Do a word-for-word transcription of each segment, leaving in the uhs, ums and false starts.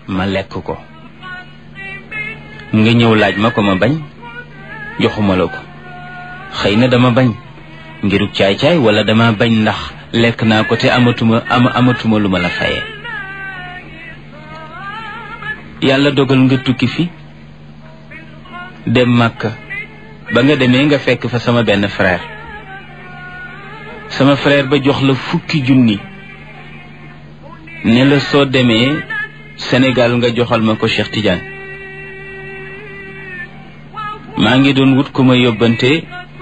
ma lekk ko nga ñëw laaj ma ko ma bañ joxuma la ko xëy na dama bañ ngiruk caay-caay wala dama bañ ndax lekk naa ko te amatuma am amatuma lu ma la fayee yàlla dogal nga tukki fi dem Makka ba nga demee nga fekk fa sama benn frère sama frère ba jox la fukki junni ne la soo demee Sénégal nga joxal ma ko Cheikh Tidiane maa ngi doon wut ku ma yóbbante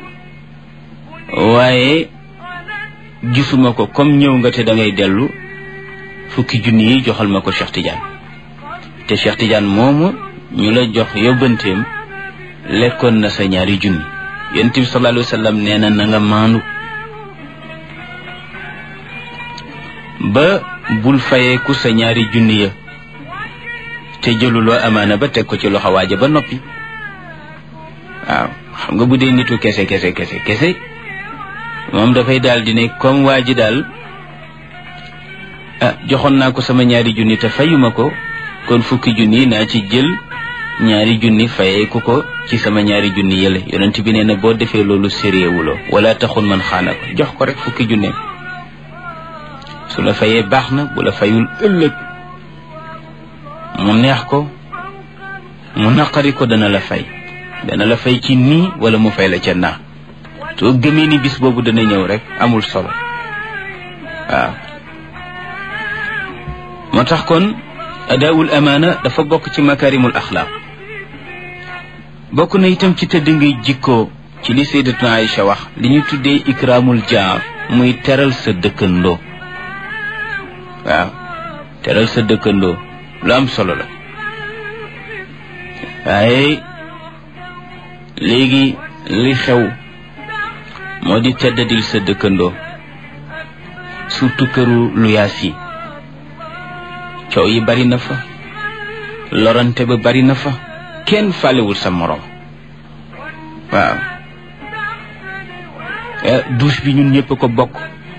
waaye gisuma ko comme ñëw nga te da ngay dellu fukki junni yi joxal ma ko Cheikh Tidiane te Cheikh Tidiane moomu ñu la jox yóbbanteem lekkoon na sa ñaari junni yonent bi sallallahu alayhi wa sallam nee na na nga maandu ba bul fayeeku sa ñaari junni ya te jëluloo amaana ba teg ko ci loxo waaja ba noppi waaw xam nga bu dee nitu kese kese kese kese moom dafay daal di ne comme waa ji daal ah joxoon naa ko sama ñaari junni te fayuma ko kon fukki junni naa ci jël ñaari junni fayeeku ko ci sama ñaari junni yële yonent bi nee na boo defee loolu séréewuloo wala taxul man xaana ko jox ko rek fukki junne su la fayee baax na bu la fayul ëllëg mu neex ko mu naqari ko dana la fay dana la fay ci nii wala mu fay la ca naa soo gëmee ni bis boobu dana ñëw rek amul solo waaw moo tax kon adaawul amaana dafa bokk ci makarimul axlaaq bokk na itam ci tëdd ngay jikkoo ci li sayyidatuna Aïcha wax li ñu tuddee ikraamul jaar muy teral sa dëkkandoo waaw teral sa dëkkandoo lu am solo la waaye léegi li xew moo di teddadil sa dëkkandoo surtout këru luyaas yi coow yi bari na fa lorante ba bari na fa kenn falewul sa morom waaw douche bi ñun ñëpp ko bokk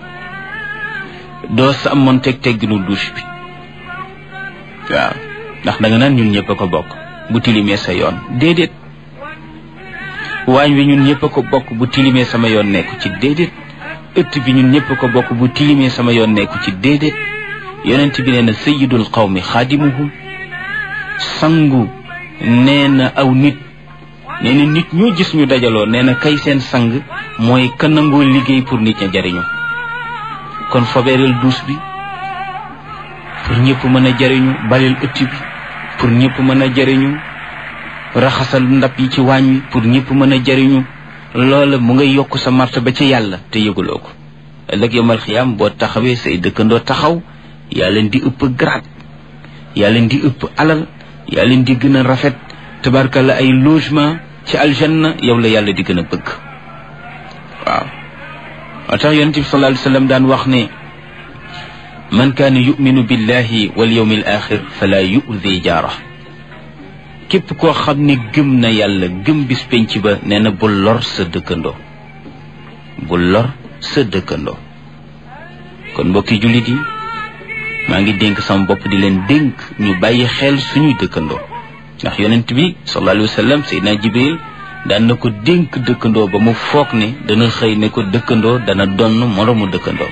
doo sa amoon teg tegginu douche bi waaw ndax da nga naan ñun ñëpp ko bokk bu tilimee sa yoon déedéet waañ wi ñun ñëpp ko bokk bu tilimee sama yoon nekku ci déedéet ëtt bi ñun ñëpp ko bokk bu tilimee sama yoon nekku ci déedéet yonent bi nee na sayyidul qawmi xaadimuhum sangu nee na aw nit nee na nit ñoo gis ñu dajaloo nee na kay seen sang mooy ka nangoo liggéey pour nit ña jariñu kon fobeereel duus bi pour ñëpp mën a jariñu baleel ëtt bi pour ñëpp mën a jariñu raxasal ndab yi ci waañ wi pour ñëpp mën a jariñu loola mu ngay yokk sa martaba ci yàlla te yëguloo ko ëllëg yawmal xiyaam boo taxawee say dëkkandoo taxaw yaa leen di ëpp grade yaa leen di ëpp alal yaa leen di gën a rafet tabarkalla ay logement ci aljanna yow la yàlla di gën a bëgg waaw moo tax yonent bi sallallahu alayhi wa sallam daan wax ne man kaana yuminu billahi wal yawmi al axir fala yu'di jaara képp koo xam ne gëm na yàlla gëm bis penc ba nee na bul lor sa dëkkandoo bul lor sa dëkkandoo kon mbokki jullit yi maa ngi dénk sama bopp di leen dénk ñu bàyyi xel suñuy dëkkandoo ndax yonent bi sallallahu alayhi wa sallam Seydina Jibril daan na ko dénk dëkkandoo ba mu foog ne dana xëy ne ko dëkkandoo dana donn moroomu dëkkandoo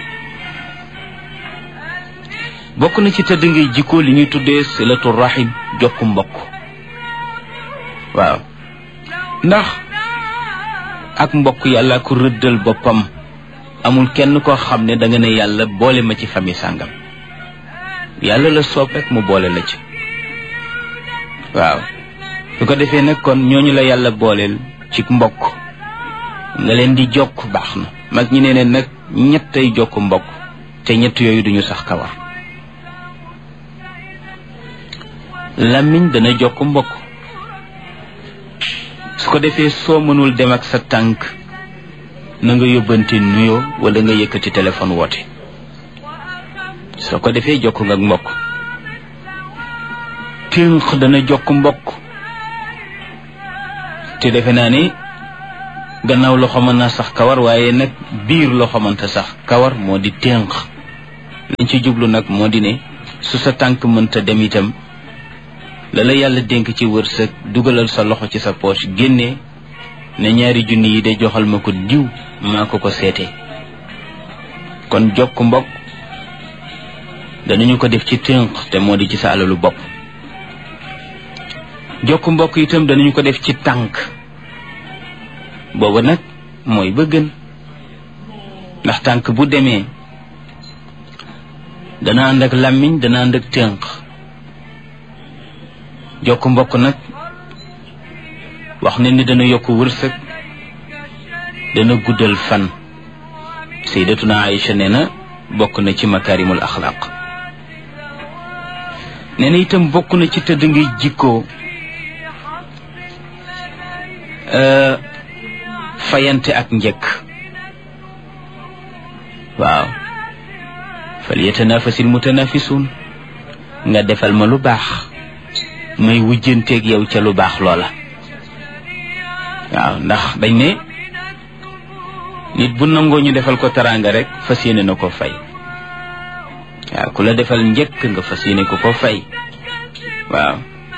bokk na ci tëdd ngay jikkoo li ñuy tuddee silatu rahim jokku mbokk waaw ndax ak mbokk yàlla ko rëddal boppam amul kenn koo xam ne da nga ne yàlla boole ma ci famille sàngam yàlla la soob rek mu boole la ci waaw su ko defee nag kon ñooñu la yàlla booleel ci mbokk nga leen di jokk baax na mag ñi ne neen nag ñettay jokk mbokk te ñett yooyu duñu sax kawar làmmiñ dana jokk mbokk su ko defee soo mënul dem ak sa tànk na nga yóbbante nuyoo wala nga yëkkati téléphone woote soo ko defee jokk nga ak mbokk ténq dana jokk mbokk te defe naa ni gannaaw loxo mën na sax kawar waaye nag biir loxo mënta sax kawar moo di ténq liñ ci jublu nag moo di ne su sa tànk mënta dem itam la la yàlla dénk ci wërsëg dugalal sa loxo ci sa poche génne ne ñaari junni yi de joxal ma ko diw maa ko ko seete. kon jokk mbokk danañu ko def ci tënk te moo di ci sa alalu bopp. jokk mbokk itam danañu ko def ci tànk booba nag mooy ba gën ndax tànk bu demee dana ànd ak làmmiñ dana ànd ak tënk. jokk mbokk nag wax ne ni dana yokk wërsëg dana guddal fan. sayyidatuna Aïcha nee na bokk na ci makarimul axlaaq. nee na itam bokk na ci tëdd ngay jikkoo fayante ak njëkk. waaw fal yatanafasil mutanafisun nga defal ma lu baax may wujjanteeg yow ca lu baax loola. waaw ndax dañ ne nit bu nangoo ñu defal ko teraanga rek fas yéene na ko fay. waaw ku la defal njëkk nga fas yéene ko ko fay. waaw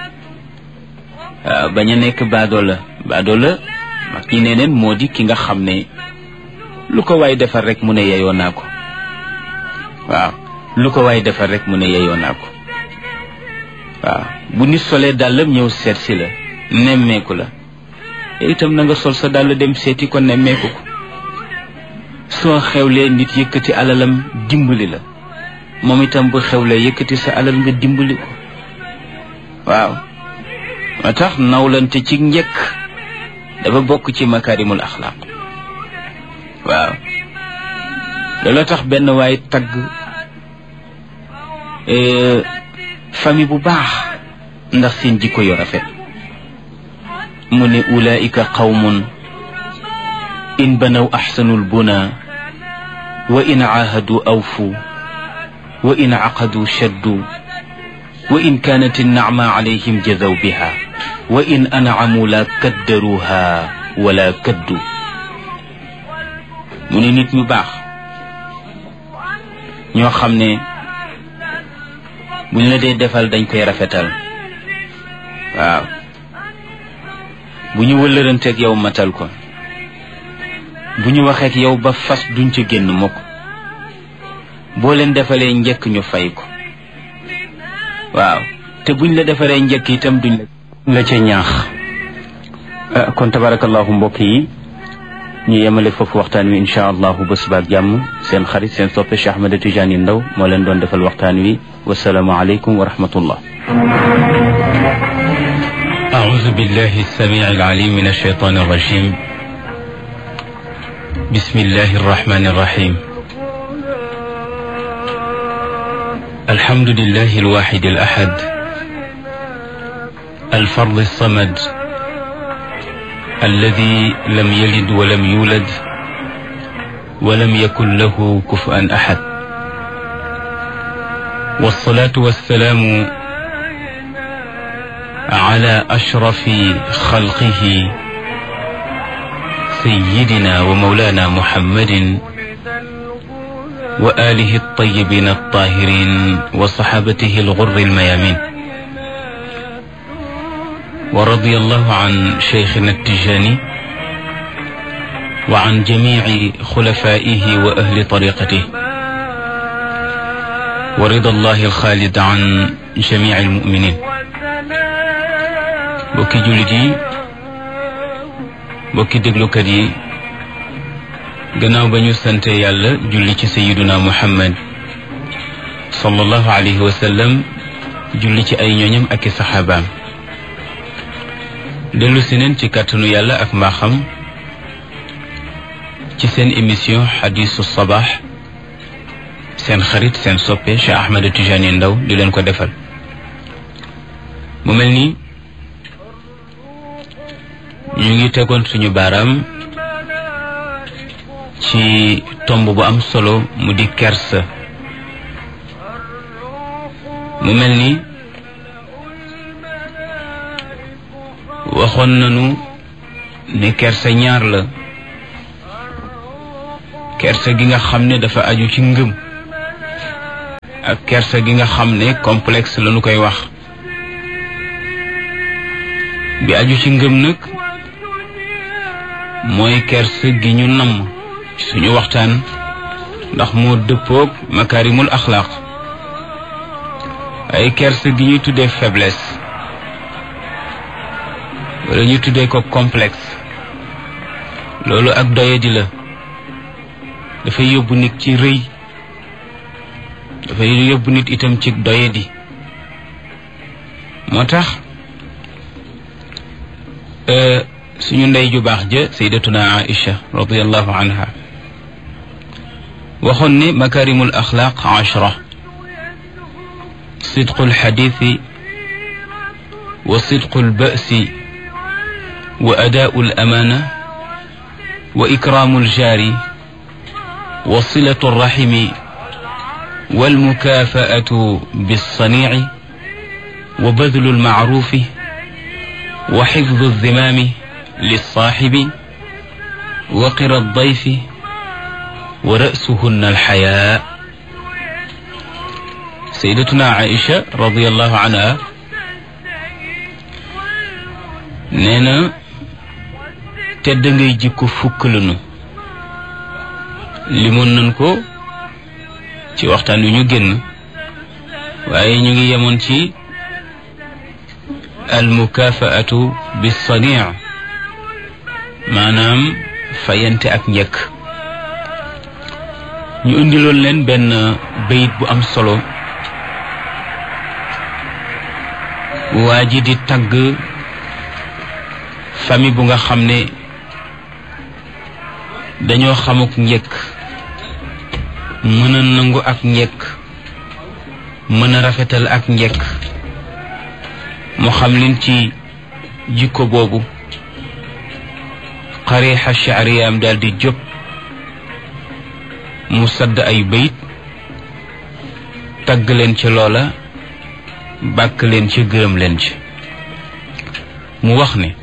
waaw bañ a nekk baadoola baadoola mag ñi nee neen moo di ki nga xam ne lu ko waay defal rek mu ne yeyoo naa ko. waaw lu ko waay defal rek mu ne yeyoo naa ko. waaw bu nit solee dàllam ñëw seet si la nemmeeku la te itam na nga sol sa dàll dem seeti ko nemmeeku ko. soo xewlee nit yëkkati alalam dimbali la moom itam bu xewlee yëkkati sa alal nga dimbali ko. waaw moo tax nawlante ci njëkk dafa bokk ci makarimul axlaaq. waaw loolu tax benn waay tagg famille bu baax ndax seen jikko yu rafet. mu ne ulaika qawmun in banaw axsanul buna wa in caahadu awfu wa in caqadu shaddu wa in kaanat innacma calayhim jazaw biha wa in ancamu la kaddaruha wala kaddu. mu ne nit ñu baax ñoo xam ne buñ la dee defal dañ koy rafetal. waaw bu ñu wëllëranteeg yow matal ko bu ñu waxeek yow ba fas duñ ca génn mukk boo leen defalee njëkk ñu fay ko. waaw te buñ la defaree njëkk itam duñ la ca ñaax. kon tabarakallahu mbokk yi ñu yemale foofu waxtaan wi insha allahu ba subaak jàmm. seen xarit seen soppe Cheikh Ahmed Tidiane Ndao moo leen doon defal waxtaan wi. wasalaamu aleykum wa rahmatullah. أعوذ بالله السميع العليم من الشيطان الرجيم. بسم الله الرحمن الرحيم. الحمد لله الواحد الأحد الفرد الصمد الذي لم يلد ولم يولد ولم يكن له كفوا أحد. والصلاة والسلام على أشرف خلقه سيدنا ومولانا محمد وآله الطيبين الطاهرين وصحابته الغر الميامين. ورضي الله عن شيخنا التجاني وعن جميع خلفائه وأهل طريقته ورضا الله الخالد عن جميع المؤمنين. bokki jullit yi bokki déglukat yi gannaaw ba ñu sante yàlla julli ci sayiduna muhammad sallallahu alayhi wa sallam julli ci ay ñooñam ak i saxaabaam dellu si neen ci kàttanu yàlla ak mbaaxam ci seen émission xadisu sabaax seen xarit seen soppe Cheikh Ahmed Tidiane Ndao di leen ko defal. mu mel ni ñu ngi tegoon suñu baaraam ci tomb bu am solo mu di kersa. mu mel ni waxoon nañu ne kersa ñaar la. kersa gi nga xam ne dafa aju ci ngëm ak kersa gi nga xam ne complexe lañu koy wax. bi aju ci ngëm nag mooy kersa gi ñu namm ci suñu waxtaan ndax moo dëppoog makaarimul axlaaq ay kersa gi ñuy tuddee faiblesse wala ñu tuddee ko complexe loolu ak doyadi la dafay yóbbu nit ci rëy dafay yóbbu nit itam ci doyadi moo tax suñu ndey ju baax ja sayyidatuna Aïcha radiyallahu anha waxoon ne makarimul axlaaq ashra sidqul xadiisi wa sidqul ba'si wa adaa'ul amaana wa ikraamul jaari wa silatul raximi wal mukaafaatu bissaniici wa badlul macruufi wa xifdu zimaami lissaaxibi wa qira dayfi wa ra'suhunna alxayaa. sayyidatuna Aïcha radiyallahu anha nee na tedd ngay jikko fukk lanu limoon nañ ko ci waxtaan wi ñu génn waaye ñu ngi yemoon ci almukaafaatu bissanii maanaam fayante ak njëkk. ñu indiloon leen benn bayit bu am solo waa ji di tagg famille bu nga xam ne dañoo xamuk njëkk mën a nangu ak njëkk mën a rafetal ak njëkk mu xam leen ci jikko boobu xariixa shaariyaam daal di jóg mu sadd ay bayit tagg leen ci loola bàkk leen ci gërëm leen ci mu wax ne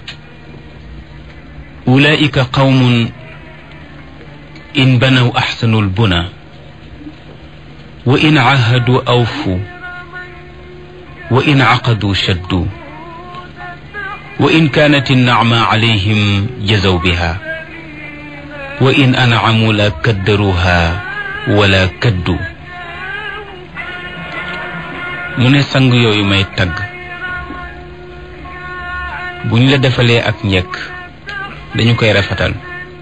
ulaa'ika qawmun in banaw axsanul buna wa in ahadu awfu wa in aqadu shaddu wa in kaanat innacma calayhim jazaw biha wa in ancamu la kaddaruha wala kaddu. mu ne sang yooyu may tagg buñ la defalee ak njëkk dañu koy rafetal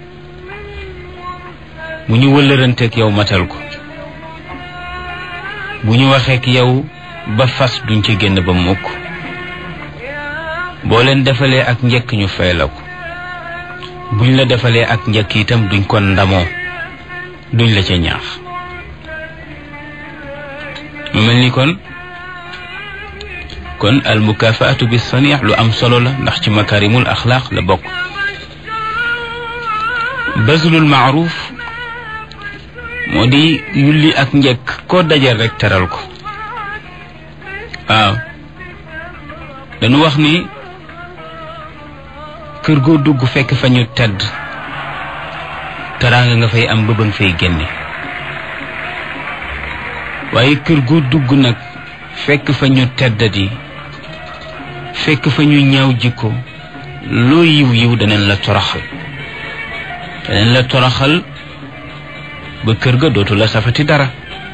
bu ñu wëllëranteeg yow matal ko bu ñu waxeek yow ba fas duñ ci génn ba mukk boo leen defalee ak njëkk ñu fay la ko buñ la defalee ak njëkk itam duñ ko ndamoo duñ la ca ñaax. mu mel ni kon kon al mukaafaatu bis sanii lu am solo la ndax ci makaarimul axlaaq la bokk. bazlul maaruf moo di yulli ak njëkk koo dajal rek teral ko. waaw dañu wax ni kër goo dugg fekk fa ñu tedd teraanga nga fay am ba ba nga fay génne waaye kër goo dugg nag fekk fa ñu teddadi fekk fa ñu ñaaw jikko loo yiw yiw danañ la toroxal danañ la toroxal ba kër ga dootu la safati dara.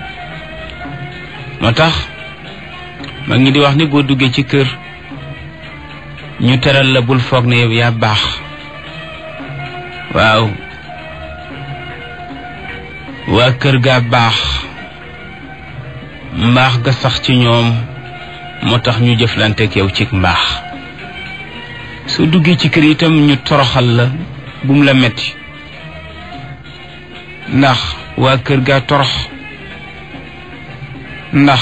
moo tax mag ñi di wax ni boo duggee ci kër ñu teral la bul foog ne yow yaa baax. waaw waa kër gaa baax mbaax ga sax ci ñoom moo tax ñu jëflanteek yow ci mbaax. soo duggee ci kër itam ñu toroxal la bum la metti ndax waa kër gaa torox. ndax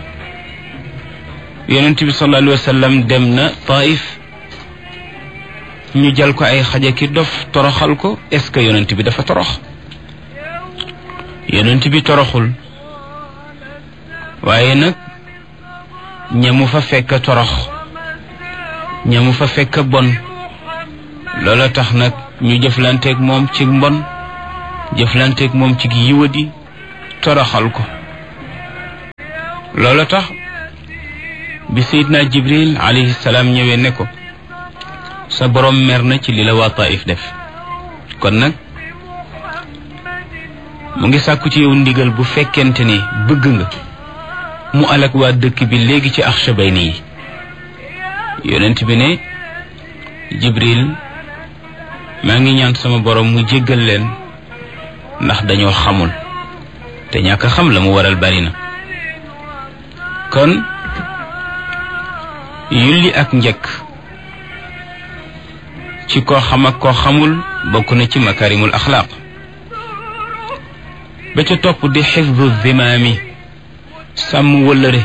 yonent bi sallallahu alayhi wa sallam dem na Taif ñu jël ko ay xaja ki dof toroxal ko. est-ce que yonent bi dafa torox? yonent bi toroxul waaye nag ñamu fa fekk torox ñamu fa fekk bon loola tax nag ñu jëflanteeg moom ci mbon jëflanteeg moom ci yiwadi toroxal ko. loola tax bi Seydina Jibril alayhi salaam ñëwee ne ko sa borom mer na ci li la waa Taif def kon nag mu ngi sàkku ci yow ndigal bu fekkente ne bëgg nga mu alak waa dëkk bi léegi ci Axshabayni yi yonent bi ne Jibril maa ngi ñaan sama borom mu jéggal leen ndax dañoo xamul te ñàkk a xam la mu waral bari na kon yulli ak njëkk ci koo xam ak koo xamul bokk na ci makarimul axlaaq ba ca topp di xifdu zimaami sàmm wëllëre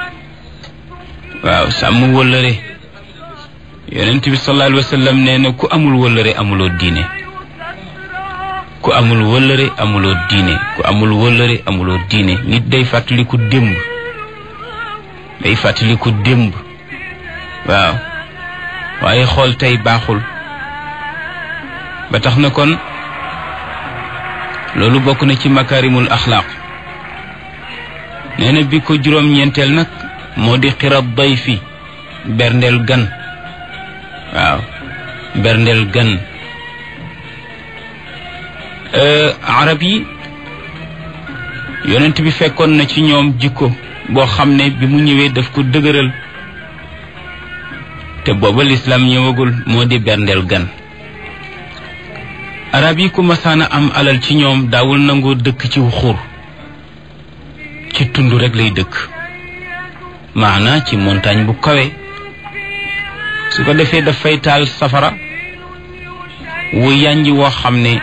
waaw sàmm wëllëre yonent bi sallallahu alayhi wa sallam nee na ku amul wëllëre amuloo diine ku amul wëllëre amuloo diine ku amul wëllëre amuloo diine nit day fàttaliku démb day fàttaliku démb waaw waaye xool tey baaxul ba tax na kon loolu bokk na ci makarimul axlaaq nee na bi ko juróom-ñeenteel nag moo di xirab dayfi berndeel gan waaw berndeel gan arab yi yonent bi fekkoon na ci ñoom jikko boo xam ne bi mu ñëwee daf ko dëgëral te booba lislaam ñëwagul moo di berndeel gan arab yi ku masaana am alal ci ñoom daawul nangoo dëkk ci xur ci tund rek lay dëkk maana ci montagne bu kawe su ko defee dafay taal safara wu yànji woo xam ne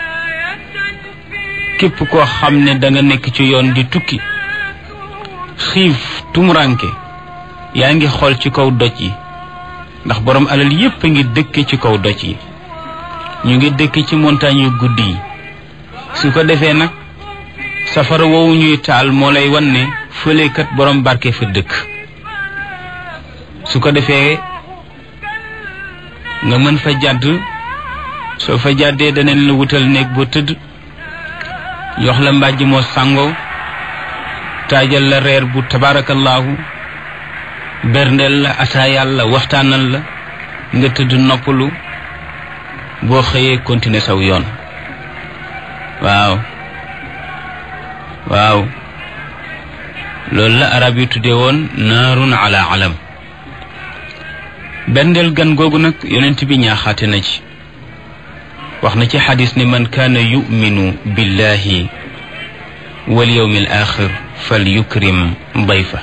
képp koo xam ne danga nekk ci yoon di tukki xiif tumuranke yaa ngi xool ci kaw doj yi ndax borom alal yépp a ngi dëkke ci kaw doj yi ñu ngi dëkk ci montagne yu guddi yi su ko defee nag safara woowu ñuy taal moo lay wan ne fëlekat borom barke fa dëkk su ko defee nga mën fa jàdd soo fa jàddee daneen la wutal néeg boo tëdd jox la mbàjj moo sàngoo taajal la reer bu tabaarakallaahu berndeel la ataayal la waxtaanal la nga tëdd noppalu boo xëyee continuer saw yoon waaw waaw loolu la arab yi tuddee woon naarun ala alam berndeel gan googu nag yonent bi ñaaxaate na ci wax na ci xadis ne man kaana yuminu billahi wal yawmil axir fal yukrim dayfa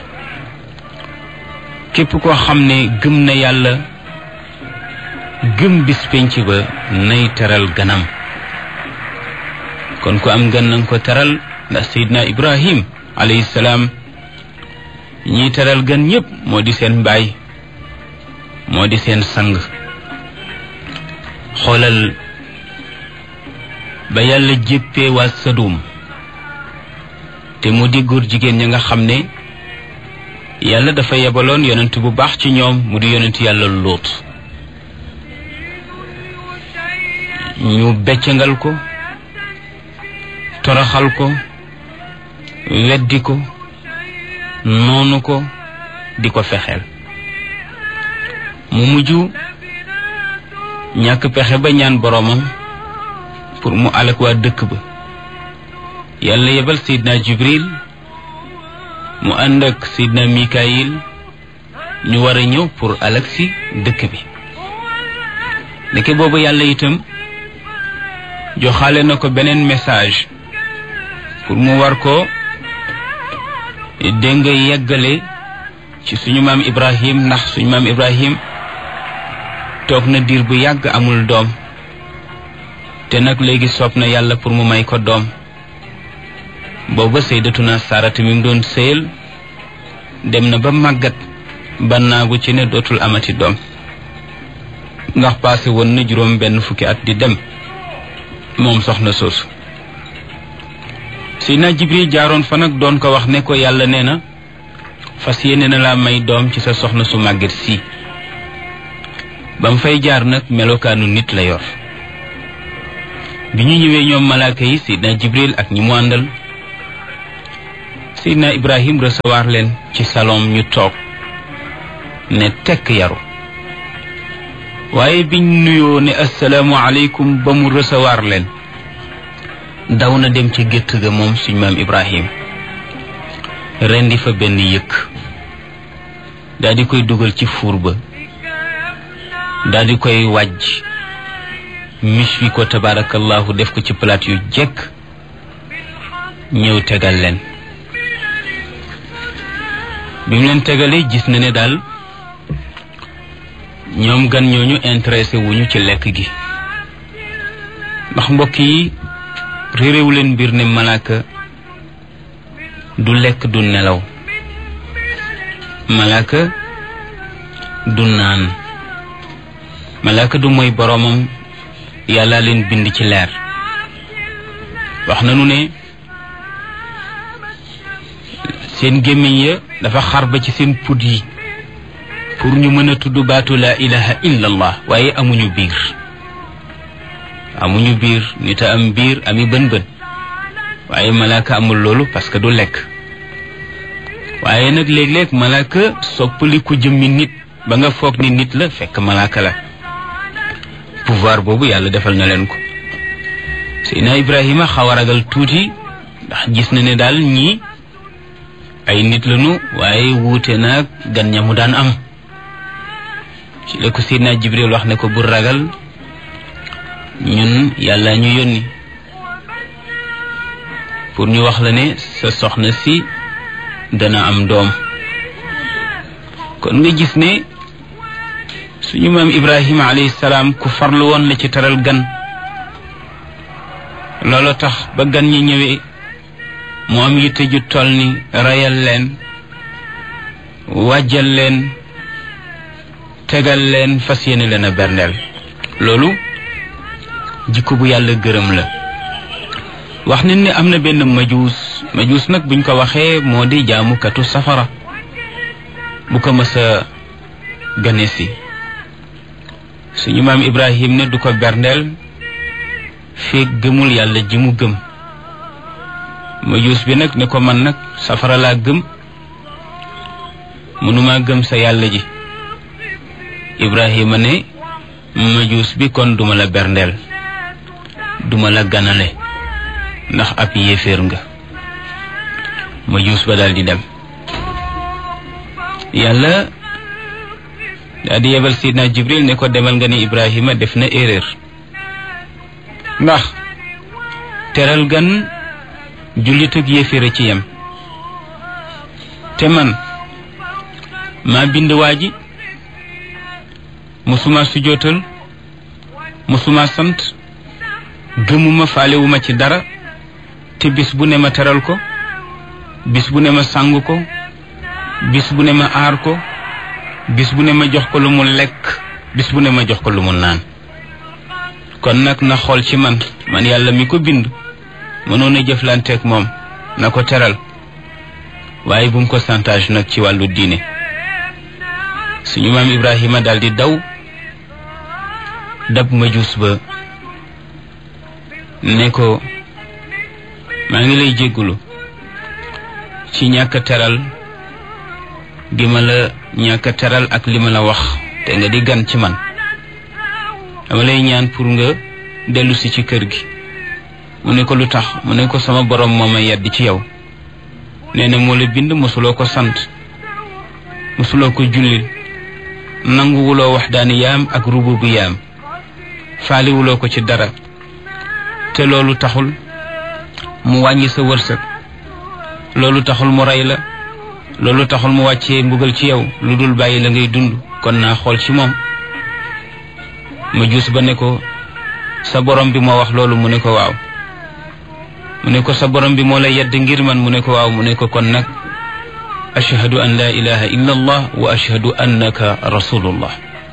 képp koo xam ne gëm na yàlla gëm bis penc ba nay teral ganam kon ku am gan nanga ko teral ndax Seydina Ibrahim alayhi salaam ñiy teral gan ñépp moo di seen mbaay moo di seen sang xoolal ba yàlla jéppee waa Sadum te mu di góor jigéen ña nga xam ne yàlla dafa yebaloon yonent bu baax ci ñoom mu di yonent yàlla Luut ñu beccangal ko toroxal ko weddi ko noonu ko di ko fexeel mu mujj ñàkk pexe ba ñaan boroomam pour mu alak waa dëkk ba yàlla yebal Seydina Jibril mu ànd ak Seydina Mikaayil ñu war a ñëw pour alak si dëkk bi ndeke boobu yàlla itam joxaale na ko beneen message pour mu war ko dégg nga yeggale ci suñu maam Ibrahim ndax suñu maam Ibrahim toog na diir bu yàgg amul doom te nag léegi soob na yàlla pour mu may ko doom booba Sayyidatuna Saarata mi mu doon sëyal dem na ba màggat ba naagu ci ne dootul amati doom ndax passé woon na juróom benn fukki at di dem moom soxna soosu Seydina Jibril jaaroon fa nag doon ko wax ne ko yàlla nee na fas yéene na laa may doom ci sa soxna su màgget si ba mu fay jaar nag melokaanu nit la yor bi ñu ñëwee ñoom malaaka yi Seydina Jibril ak ñi mu àndal Seydina Ibrahim recevoir leen ci salon ñu toog ne tekk yaru waaye biñ nuyoo ne assalaamu aleykum ba mu recevoir leen daw na dem ci gétt ga moom suñ maam Ibrahim rendi fa benn yëkk daal di koy dugal ci fuur ba daal di koy wàjj mis wi ko tabarakallahu def ko ci palaat yu jekk ñëw tegal leen bi mu leen tegalee gis na ne daal ñoom gan ñooñu intéressé wuñu ci lekk gi ndax mbokk yi réeréewu leen mbir ne malaaka du lekk du nelaw malaaka du naan malaaka du mooy boroomam yàlla leen bind ci leer wax nañu ne seen gémmiñ ya dafa xar ba ci seen put yi pour ñu mën a tudd baatu laa ilaha illa allah waaye amuñu biir amuñu biir nit a am biir ami bën bën waaye malaaka amul loolu parce que du lekk waaye nag léeg-léeg malaaka soppali ku jëmmi nit ba nga foog ni nit la fekk malaaka la pouvoir boobu yàlla defal na leen ko Seydina Ibrahima xaw a ragal tuuti ndax gis na ne daal ñii ay nit lañu waaye wuute naag gan ña mu daan am ci la ko Seydina Jibril wax ne ko bu ragal ñun yàlla ñu yónni pour ñu wax la ne sa soxna si dana am doom kon nga gis ne suñu maam Ibrahima alayhi salaam ku farlu woon la ci teral gan loolu tax ba gan ñi ñëwee mu am yitte ju toll ni rayal leen wàjjal leen tegal leen fas yéene leen a berndeel loolu jikko bu yàlla gërëm la wax nañ ne am na benn majuus majuus nag buñ ko waxee moo di jaamukatu safara bu ko mës a gane si suñu maam Ibrahim ne du ko berndeel feek gëmul yàlla ji mu gëm majuus bi nag ne ko man nag safara laa gëm mënuma gëm sa yàlla ji Ibrahima ne majuus bi kon duma la berndeel duma la ganale ndax ab yéeféer nga majuus ba daal di dem yàlla daal di yebal Seydina Jibril ne ko demal nga ne Ibrahima def na erreur ndax teral gan jullit ak yéeféer ci yem te man maa bind waa ji musuma sujootal musuma sant gëmuma faalewuma ci dara te bis bu ne ma teral ko bis bu ne ma sàng ko bis bu ne ma aar ko bis bu ne ma jox ko lu mu lekk bis bu ne ma jox ko lu mu naan kon nag na xool ci man man yàlla mi ko bind mënoon a jëflanteeg moom na ko teral waaye bu mu ko santage nag ci wàllu diine suñu maam Ibrahima daal di daw dab majuus ba ne ko maa ngi lay jéggulu ci ñàkk teral gi ma la ñàkk teral ak li ma la wax te nga di gan ci man dama lay ñaan pour nga dellu si ci kër gi mu ne ko lu tax mu ne ko sama borom moo ma yedd ci yow nee na moo la bind mosuloo ko sant mosuloo ko jullil nanguwuloo waxdaaniyaam ak rububiyaam faaliwuloo ko ci dara te loolu taxul mu wàññi sa wërsëg loolu taxul mu rey la loolu taxul mu wàccee mbugal ci yow lu dul bàyyi la ngay dund kon naa xool ci moom majuus ba ne ko sa borom bi moo wax loolu mu ne ko waaw mu ne ko sa borom bi moo la yedd ngir man mu ne ko waaw mu ne ko kon nag ashhadu an la ilaha illa allah wa ashhadu annaka rasulullah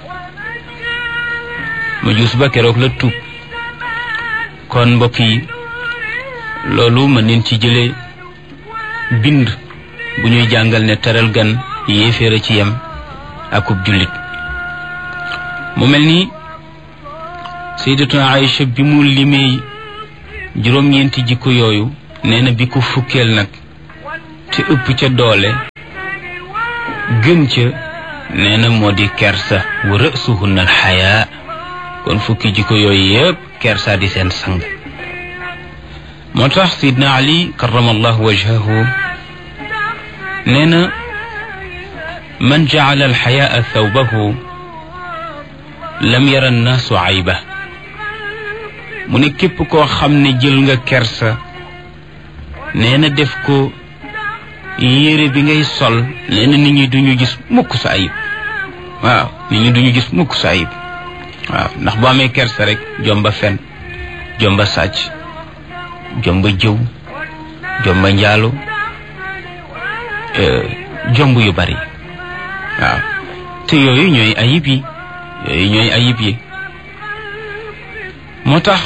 majuus ba keroog la tuub kon mbokk yi loolu mën neen ci jële bind bu ñuy jàngal ne teral gan yéeféer ci yem akub jullit mu mel ni sayyidatuna Aïcha bi mu limee juróom-ñeenti jikko yooyu nee na bi ko fukkeel nag te ëpp ca doole gën ca nee na moo di kersa wa ra'suhunna alxayaa kon fukki jikko yooyu yëpp kersa di seen sang moo tax sidna ali karamallahu wajhahu nee na man jacala alxayaa thawbahu lam yara annaasu ayba mu ne képp koo xam ne jël nga kersa nee na def ko yére bi ngay sol nee na nit ñi duñu gis mukk sa ayib waaw nit ñi duñu gis mukk sa ayib waaw ndax boo amee kersa rek jomba fen jomba sàcc jomba jëw jomba njaalo jomb yu bari waaw te yooyu ñooy ayib yi yooyu ñooy ayib yi moo tax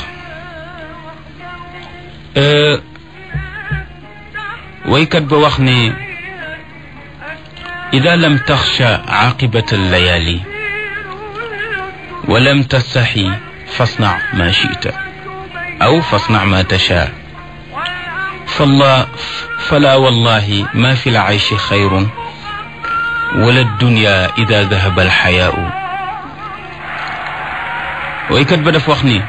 waykat ba wax ne ida lam taxsha aqibata allayali wa lam tastaxi fasna ma chita aw fasna ma tasha falla fala wallahi ma fi lcayshi xayrun wala dunya ida dahaba alxayaau waykat ba dafa wax ni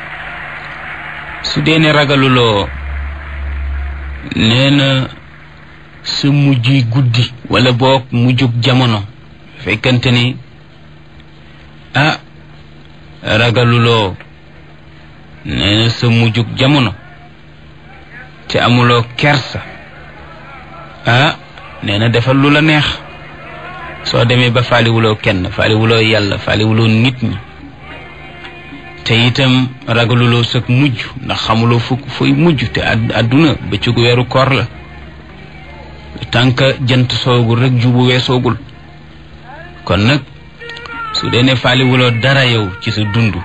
su dee ne ragaluloo nee na sa mujj guddi wala boog mujjug jamono fekkante ni ah ragaluloo nee na sa mujjug jamono te amuloo kersa ah nee na defal lu la neex soo demee ba faaliwuloo kenn faaliwuloo yàlla faaliwuloo nit ñi te itam ragaluloo sag mujj ndax xamuloo fukk fooy mujj te àdduna bëccëgu weeru koor la tànk jant soogul rek jubu weesoogul kon nag su dee ne faaliwuloo dara yow ci sa dund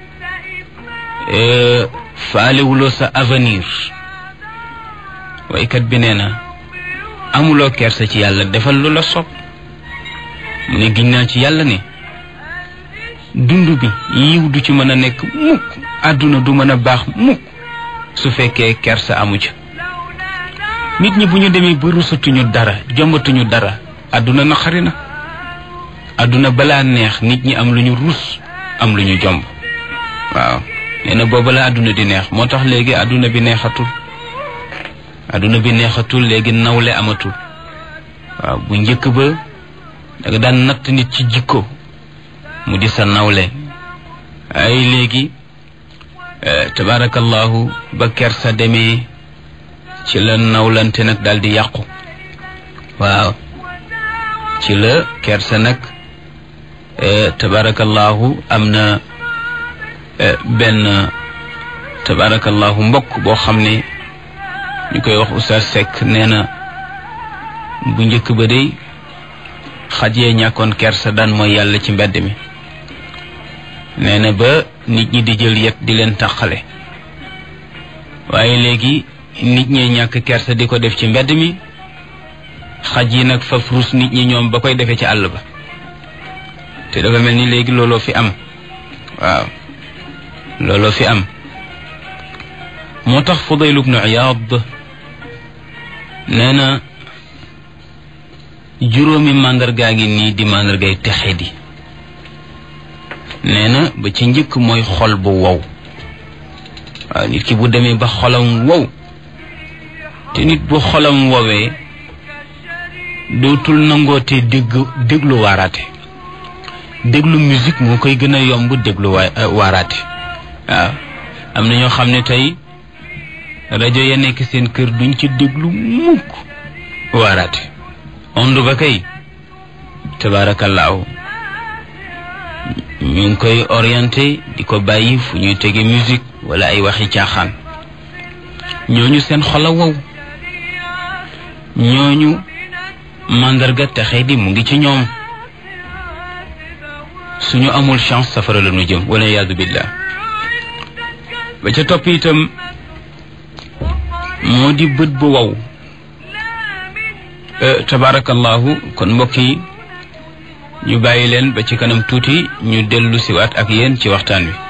faaliwuloo sa avenir waykat bi nee na amuloo kersa ci yàlla defal lu la sopp mu ne giñ naa ci yàlla ne dund bi yiw du ci mën a nekk mukk àdduna du mën a baax mukk su fekkee kersa amu ca nit ñi bu ñu demee ba rusatuñu dara jombatuñu dara àdduna naqari na àdduna balaa neex nit ñi am lu ñu rus am lu ñu jomb waaw nee na booba la àdduna di neex moo tax léegi àdduna bi neexatul àdduna bi neexatul léegi nawle amatul waaw bu njëkk ba danga daan natt nit ci jikko mu di sa nawle ay léegi tabarakallahu ba kersa demee ci la nawlante nag daal di yàqu waaw ci la kersa nag tabarakallahu am na benn tabarakallahu mbokk boo xam ne ñu koy wax Oustaz Seck nee na bu njëkk ba day xaj yee ñàkkoon kersa daan mooy yàlla ci mbedd mi nee na ba nit ñi di jël yet di leen tàqale waaye léegi nit ñee ñàkk kersa di ko def ci mbedd mi xaj yi nag faf rus nit ñi ñoom ba koy defee ci àll ba te dafa mel ni léegi looloo fi am waaw looloo fi am moo tax Fudayl ibnu Iyaad nee na juróomi màndargaa ngi nii di màndargay texe di nee na ba ci njëkk mooy xol bu wow waaw nit ki bu demee ba xolam wow te nit bu xolam wowee dootul nangootee dégg déglu waaraate déglu musique moo koy gën a yomb déglu waaraate waaw am na ñoo xam ne tey rajo ya nekk seen kër duñ ci déglu mukk waaraate ond ba kay tabaarakallaahu ñu ngi koy orienté di ko bàyyi fu ñuy tege musique wala ay waxi caaxaan ñooñu seen xol a wow ñooñu màndarga texe di mu ngi ci ñoom suñu amul chance safara la ñu jëm wala yaadu billah ba ca topp itam moo di bët bu wow tabarakallahu kon mbokk yi ñu bàyyi leen ba ci kanam tuuti ñu dellu siwaat ak yéen ci waxtaan wi